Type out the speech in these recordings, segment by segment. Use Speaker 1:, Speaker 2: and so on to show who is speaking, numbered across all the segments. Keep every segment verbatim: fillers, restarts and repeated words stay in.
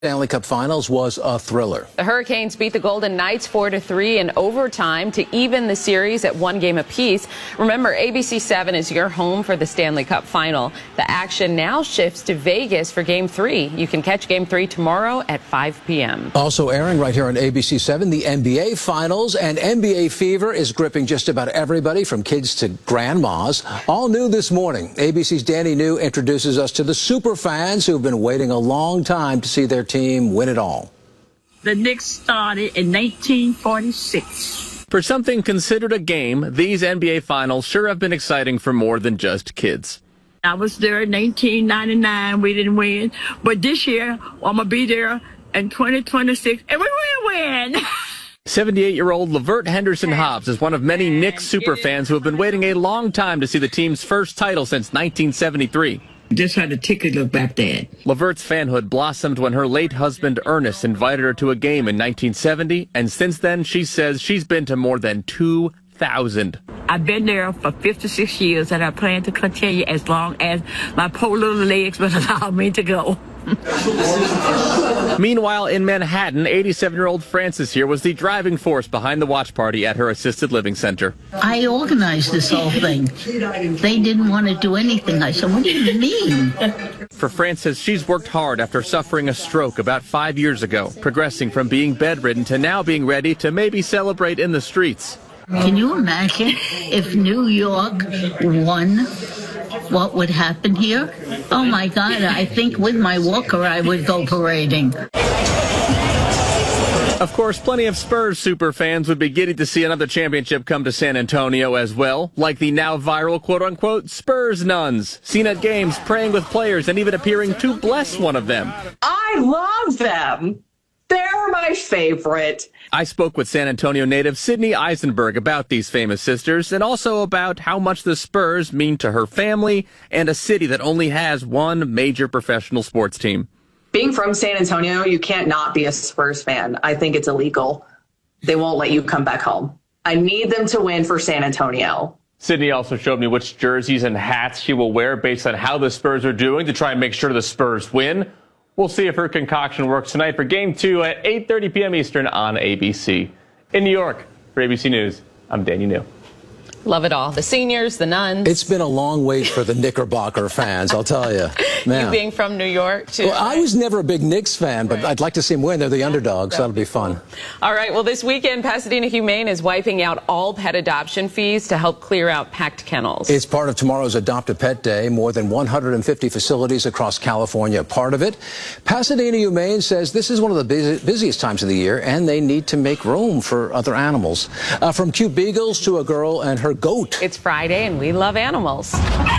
Speaker 1: Stanley Cup Finals was a thriller.
Speaker 2: The Hurricanes beat the Golden Knights four to three in overtime to even the series at one game apiece. Remember, A B C seven is your home for the Stanley Cup Final. The action now shifts to Vegas for Game three. You can catch Game three tomorrow at five p m
Speaker 1: Also airing right here on A B C seven, the N B A Finals, and N B A fever is gripping just about everybody from kids to grandmas. All new this morning, A B C's Danny New introduces us to the super fans who've been waiting a long time to see their team win it all.
Speaker 3: The Knicks started in nineteen forty-six.
Speaker 4: For something considered a game, these N B A Finals sure have been exciting for more than just kids.
Speaker 3: I was there in nineteen ninety-nine. We didn't win. But this year, I'm going to be there in twenty twenty-six, and we will win.
Speaker 4: seventy-eight-year-old Lavert Henderson Hobbs is one of many Knicks superfans who have been waiting a long time to see the team's first title since nineteen seventy-three.
Speaker 3: Just how the ticket looked back then.
Speaker 4: Lavert's fanhood blossomed when her late husband Ernest invited her to a game in nineteen seventy, and since then she says she's been to more than two thousand.
Speaker 3: I've been there for fifty-six years, and I plan to continue as long as my poor little legs will allow me to go.
Speaker 4: Meanwhile, in Manhattan, eighty-seven-year-old Frances here was the driving force behind the watch party at her assisted living center.
Speaker 5: I organized this whole thing. They didn't want to do anything. I said, what do you mean?
Speaker 4: For Frances, she's worked hard after suffering a stroke about five years ago, progressing from being bedridden to now being ready to maybe celebrate in the streets.
Speaker 5: Can you imagine if New York won? What would happen here? Oh, my God, I think with my walker I would go parading.
Speaker 4: Of course, plenty of Spurs super fans would be giddy to see another championship come to San Antonio as well, like the now viral quote-unquote Spurs nuns, seen at games praying with players and even appearing to bless one of them.
Speaker 6: I love them. They're my favorite.
Speaker 4: I spoke with San Antonio native Sydney Eisenberg about these famous sisters and also about how much the Spurs mean to her family and a city that only has one major professional sports team.
Speaker 6: Being from San Antonio, you can't not be a Spurs fan. I think it's illegal. They won't let you come back home. I need them to win for San Antonio.
Speaker 4: Sydney also showed me which jerseys and hats she will wear based on how the Spurs are doing to try and make sure the Spurs win. We'll see if her concoction works tonight for Game two at eight thirty p m Eastern on A B C. In New York, for A B C News, I'm Danny New.
Speaker 2: Love it all. The seniors, the nuns.
Speaker 1: It's been a long wait for the Knickerbocker fans, I'll tell you. Man.
Speaker 2: You being from New York, too.
Speaker 1: Well, I was never a big Knicks fan, but
Speaker 2: right.
Speaker 1: I'd like to see them win. They're the underdogs, so that'll be fun.
Speaker 2: All right, well, this weekend, Pasadena Humane is wiping out all pet adoption fees to help clear out packed kennels.
Speaker 1: It's part of tomorrow's Adopt a Pet Day. More than one hundred fifty facilities across California are part of it. Pasadena Humane says this is one of the busy, busiest times of the year, and they need to make room for other animals. Uh, from cute beagles to a girl and her goat.
Speaker 2: It's Friday, and we love animals.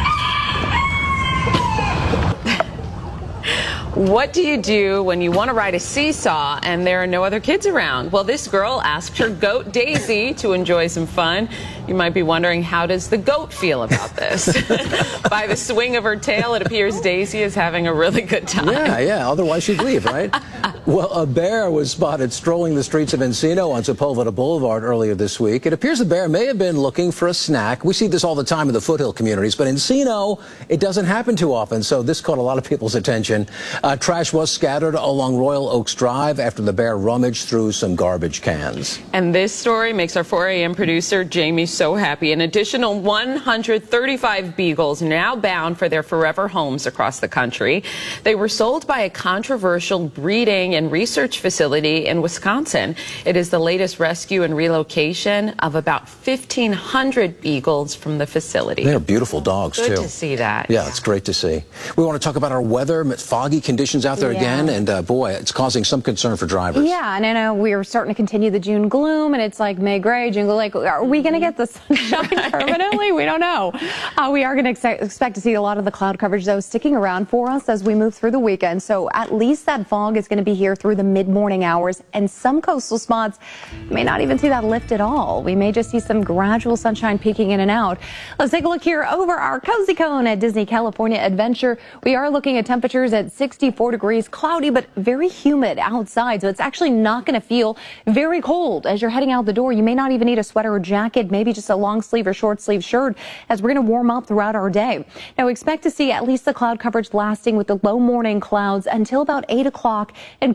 Speaker 2: What do you do when you want to ride a seesaw and there are no other kids around? Well, this girl asked her goat, Daisy, to enjoy some fun. You might be wondering, how does the goat feel about this? By the swing of her tail, it appears Daisy is having a really good time.
Speaker 1: Yeah, yeah, otherwise she'd leave, right? Well, a bear was spotted strolling the streets of Encino on Sepulveda Boulevard earlier this week. It appears the bear may have been looking for a snack. We see this all the time in the foothill communities, but in Encino, it doesn't happen too often, so this caught a lot of people's attention. Uh, trash was scattered along Royal Oaks Drive after the bear rummaged through some garbage cans.
Speaker 2: And this story makes our four a m producer Jamie so happy. An additional one hundred thirty-five beagles now bound for their forever homes across the country. They were sold by a controversial breeding and research facility in Wisconsin. It is the latest rescue and relocation of about fifteen hundred beagles from the facility.
Speaker 1: They're beautiful dogs,
Speaker 2: Good
Speaker 1: too.
Speaker 2: Good to see that.
Speaker 1: Yeah, it's great to see. We want to talk about our weather, foggy conditions out there
Speaker 7: yeah.
Speaker 1: again, and uh, boy, it's causing some concern for drivers.
Speaker 7: Yeah, and I know we're starting to continue the June gloom, and it's like May gray, Jingle Lake. Are we going to get the sunshine permanently? We don't know. Uh, we are going to ex expect to see a lot of the cloud coverage, though, sticking around for us as we move through the weekend. So at least that fog is going to be here through the mid-morning hours, and some coastal spots may not even see that lift at all. We may just see some gradual sunshine peeking in and out. Let's take a look here over our cozy cone at Disney California Adventure. We are looking at temperatures at sixty-four degrees, cloudy but very humid outside, so it's actually not going to feel very cold as you're heading out the door. You may not even need a sweater or jacket, maybe just a long sleeve or short sleeve shirt, as we're going to warm up throughout our day. Now expect to see at least the cloud coverage lasting with the low morning clouds until about eight o'clock and